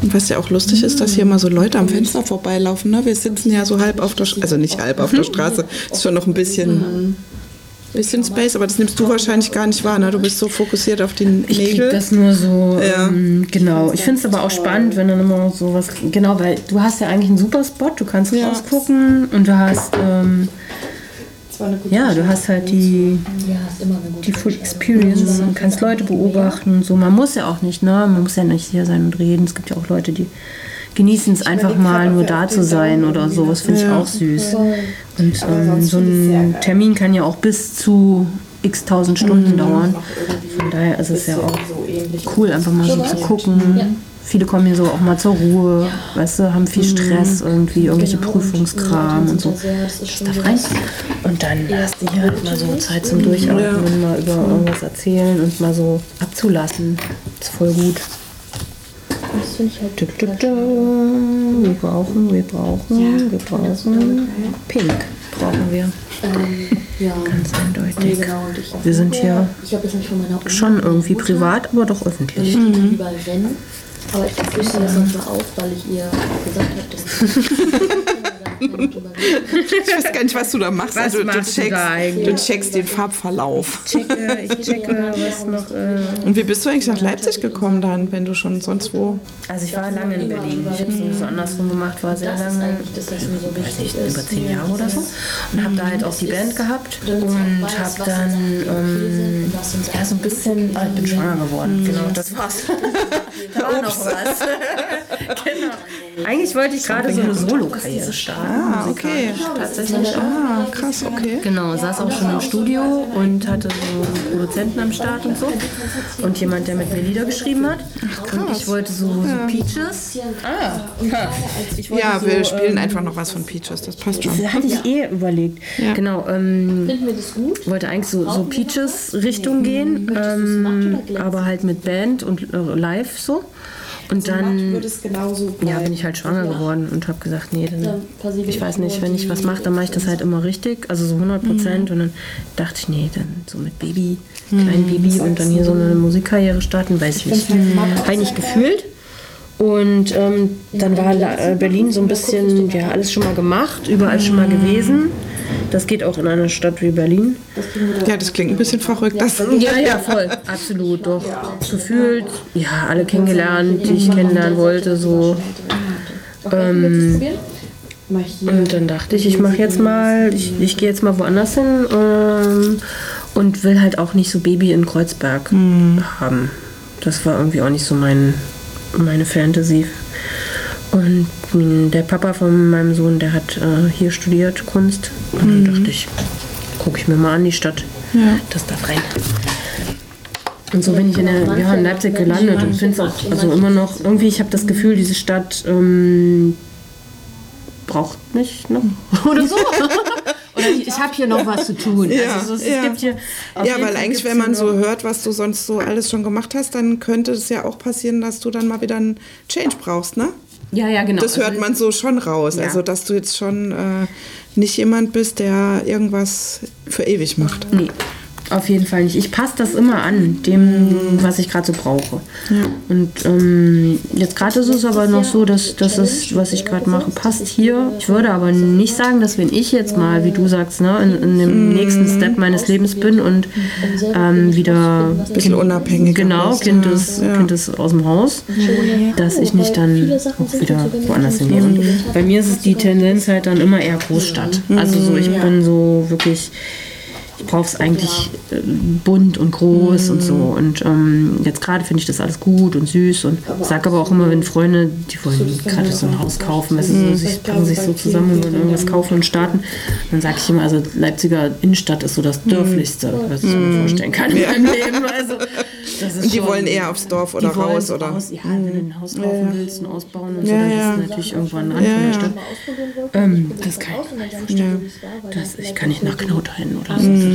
Und was ja auch lustig ist, dass hier mal so Leute am Fenster vorbeilaufen. Ne? Wir sitzen ja so halb auf der Straße, also nicht halb auf der Straße, ist schon noch ein bisschen Space, aber das nimmst du wahrscheinlich gar nicht wahr, ne? Du bist so fokussiert auf die Nägel. Ich krieg das nur so, genau. Ich finde es aber auch spannend, wenn dann immer so was, genau, weil du hast ja eigentlich einen super Spot, du kannst rausgucken und du hast, du hast halt die Full Experience und kannst Leute beobachten. So, man muss ja auch nicht, ne? Man muss ja nicht hier sein und reden. Es gibt ja auch Leute, die genießen es einfach mal nur da zu sein oder so. Das finde ich auch süß. Und so ein Termin kann ja auch bis zu x tausend Stunden dauern. Von daher ist es ja auch cool, einfach mal so zu gucken. Viele kommen hier so auch mal zur Ruhe, weißt du, haben viel Stress, irgendwie irgendwelche Prüfungskram und so. Das darf rein. Und dann hast du hier halt mal so Zeit zum Durchatmen, mal über irgendwas erzählen und mal so abzulassen. Das ist voll gut. Das finde ich halt Wir brauchen Pink brauchen wir. Ganz eindeutig. Wir sind hier schon irgendwie privat, aber doch öffentlich. Überall rennen. Aber ich flüchte das manchmal auf, weil ich ihr gesagt habe, dass ich weiß gar nicht, was du da machst. Was machst du da eigentlich? Du checkst den Farbverlauf. Ich checke, was noch... Und wie bist du eigentlich nach Leipzig gekommen dann, wenn du schon sonst wo... Also ich war lange in Berlin. Ich habe es so andersrum gemacht, war sehr lange, nicht, über 10 Jahre oder so. Und habe da halt auch die Band gehabt und habe dann so ein bisschen... ich bin schwanger geworden, genau, das war's. Da war noch was. Genau. Eigentlich wollte ich gerade so eine Solo-Karriere starten. Okay. Tatsächlich. Krass, okay. Genau, saß auch schon im Studio und hatte so einen Produzenten am Start und so. Und jemand, der mit mir Lieder geschrieben hat. Und ich wollte so Peaches. Wir spielen einfach noch was von Peaches, das passt schon. Das hatte ich überlegt. Ja. Genau. Finden wir das gut? Wollte eigentlich so Peaches-Richtung gehen, aber halt mit Band und live so. Und dann bin ich halt schwanger geworden und habe gesagt, nee, dann, ich weiß nicht, wenn ich was mache, dann mache ich das halt immer richtig, also so 100%. Und dann dachte ich, nee, dann so mit Baby, kleinen Baby und dann hier so eine Musikkarriere starten, weiß ich nicht. Habe ich nicht gefühlt. Und dann war Berlin so ein bisschen, alles schon mal gemacht, überall schon mal gewesen. Das geht auch in einer Stadt wie Berlin. Ja, das klingt ein bisschen verrückt. Ja, voll. Absolut, doch. Gefühlt, alle kennengelernt, die ich kennenlernen wollte, so. Und dann dachte ich mache jetzt mal, ich gehe jetzt mal woanders hin und will halt auch nicht so Baby in Kreuzberg haben. Das war irgendwie auch nicht so meine Fantasy. Und der Papa von meinem Sohn, der hat hier studiert, Kunst. Und dann dachte ich, gucke ich mir mal an die Stadt. Ja. Das darf rein. Und so bin ich in Leipzig gelandet und finde es auch also immer noch, irgendwie, ich habe das Gefühl, diese Stadt braucht mich noch. Oder so. Oder ich habe hier noch was zu tun. Also es gibt hier weil eigentlich, wenn man so hört, was du sonst so alles schon gemacht hast, dann könnte es ja auch passieren, dass du dann mal wieder einen Change brauchst, ne? Ja, genau. Das hört man so schon raus. Ja. Also, dass du jetzt schon nicht jemand bist, der irgendwas für ewig macht. Nee, auf jeden Fall nicht. Ich passe das immer an, dem, was ich gerade so brauche. Ja. Und jetzt gerade ist es aber noch so, dass das, was ich gerade mache, passt hier. Ich würde aber nicht sagen, dass wenn ich jetzt mal, wie du sagst, ne, in dem nächsten Step meines Lebens bin und wieder ein bisschen unabhängig. Genau, Kind ist aus dem Haus, dass ich nicht dann auch wieder woanders hingehe. Und bei mir ist es die Tendenz halt dann immer eher Großstadt. Also so, ich bin so wirklich... Ich brauche es eigentlich bunt und groß und so. Und jetzt gerade finde ich das alles gut und süß. Und sage aber auch immer, wenn Freunde, die wollen gerade so ein Haus kaufen, weißt du, sie bringen sich so zusammen und wollen irgendwas kaufen und starten, dann sage ich immer, also Leipziger Innenstadt ist so das Dörflichste, was ich mir vorstellen kann in meinem Leben. Also, das ist und die wollen eher aufs Dorf oder raus? Oder? Raus. Ja, wenn du ein Haus kaufen willst und ausbauen und so, dann ist es natürlich irgendwann Rand von der Stadt. Das kann ich mir nicht vorstellen. Ich kann nicht nach Knautheim oder so.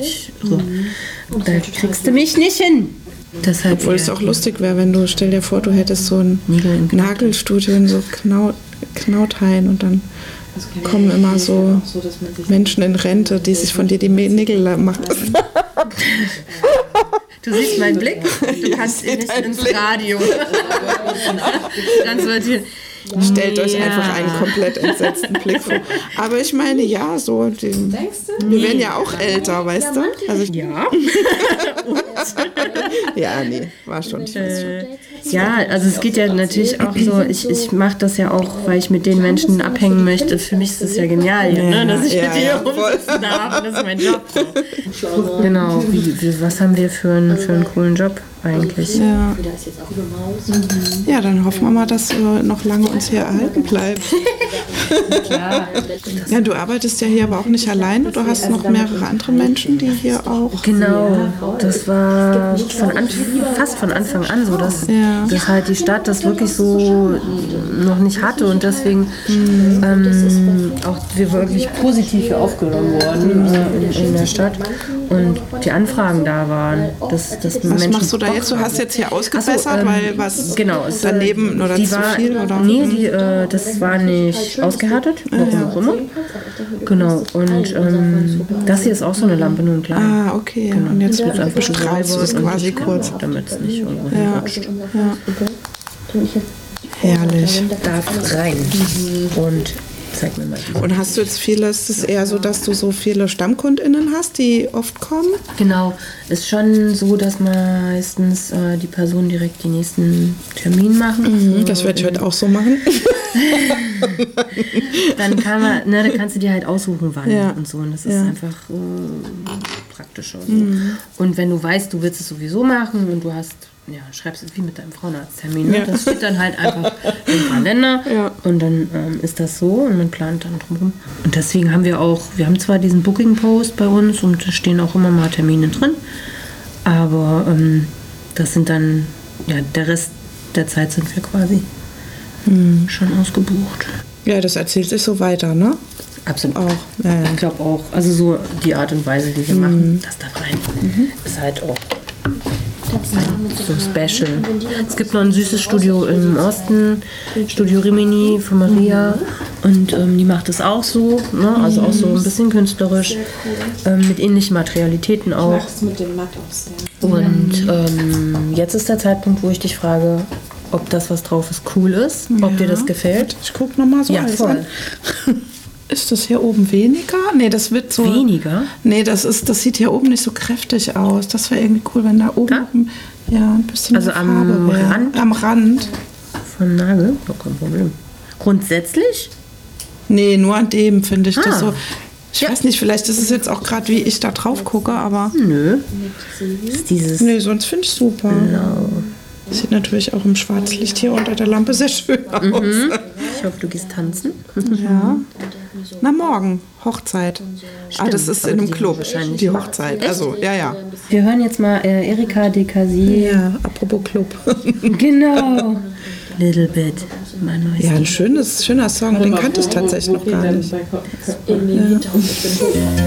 Da kriegst du mich nicht hin. Deshalb obwohl es auch lustig wäre, wenn du, stell dir vor, du hättest so ein Nagelstudio in so Knauthain und dann kommen immer so Menschen in Rente, die sich von dir die Nägel machen. Du siehst meinen Blick, du kannst ihn nicht ins Radio. Transportieren. Stellt euch einfach einen komplett entsetzten Blick vor. Aber ich meine, ja, so, wir werden ja auch älter, weißt du? Also Ja. ja, nee, war schon. Ich weiß schon. Ja, also es geht ja natürlich auch so, ich mache das ja auch, weil ich mit den Menschen abhängen möchte. Für mich ist das ja genial, hier, ne? Dass ich mit dir rumsitzen darf. Das ist mein Job. Genau, was haben wir für einen coolen Job eigentlich? Ja. Ja, dann hoffen wir mal, dass du noch lange uns hier erhalten bleibst. Ja, du arbeitest ja hier aber auch nicht alleine. Du hast noch mehrere andere Menschen, die hier auch... Genau, das war fast von Anfang an so, dass halt die Stadt das wirklich so noch nicht hatte und deswegen auch wir wirklich positiv hier aufgenommen wurden in der Stadt und die Anfragen da waren. Dass Was Menschen machst du da jetzt? Du hast jetzt hier ausgebessert, weil was genau, daneben oder zu viel? Oder? Nee, das war nicht ausgehärtet, warum auch immer. Genau, und das hier ist auch so eine Lampe, nur ein klein. Ah, okay. Genau. Und jetzt wird einfach bestrahlst du es quasi kurz. Damit es nicht irgendwo Ja. hinrutscht. Herrlich. Darf rein. Und zeig mir mal. Und hast du jetzt ist es eher so, dass du so viele StammkundInnen hast, die oft kommen? Genau, ist schon so, dass meistens die Personen direkt die nächsten Termin machen. Das werde ich heute auch so machen. Dann da kannst du dir halt aussuchen, wann und so. Und das ist einfach praktischer. So. Und wenn du weißt, du willst es sowieso machen und du hast, schreibst es wie mit deinem Frauenarzttermin. Ne? Das steht dann halt einfach im Kalender und dann ist das so und man plant dann drumherum. Und deswegen haben wir haben zwar diesen Booking-Post bei uns und da stehen auch immer mal Termine drin, aber das sind dann, der Rest der Zeit sind wir quasi schon ausgebucht. Ja, das erzählt sich so weiter, ne? Absolut. Auch. Ja. Ich glaube auch, also so die Art und Weise, die wir machen, das darf rein, ist halt auch so special. Es gibt noch ein süßes Studio im Osten, Studio Rimini von Maria und die macht es auch so, ne? Also auch so ein bisschen künstlerisch, mit ähnlichen Materialitäten auch. Und jetzt ist der Zeitpunkt, wo ich dich frage, ob das, was drauf ist, cool ist, ob dir das gefällt. Ich gucke nochmal so alles voll. an. Ist das hier oben weniger? Nee, das wird so... Weniger? Nee, das sieht hier oben nicht so kräftig aus. Das wäre irgendwie cool, wenn da oben ein bisschen Also mehr am Farbe wäre. Rand? Am Rand. Von Nagel? Oh, kein Problem. Grundsätzlich? Nee, nur an dem finde ich das so... Ich Ja. weiß nicht, vielleicht ist es jetzt auch gerade, wie ich da drauf gucke, aber... Nö. Ist dieses Nee, sonst finde ich super. Blau. Sieht natürlich auch im Schwarzlicht hier unter der Lampe sehr schön aus. Ich hoffe, du gehst tanzen. Ja. Na, morgen. Hochzeit. Das ist aber in einem die Club, wahrscheinlich die Hochzeit. Also, ja. Wir hören jetzt mal Erika de Casi. Ja, apropos Club. Genau. Little Bit. Mein neues Ja, ein schöner Song. Den kannte ich tatsächlich noch gar nicht. Im Hintergrund.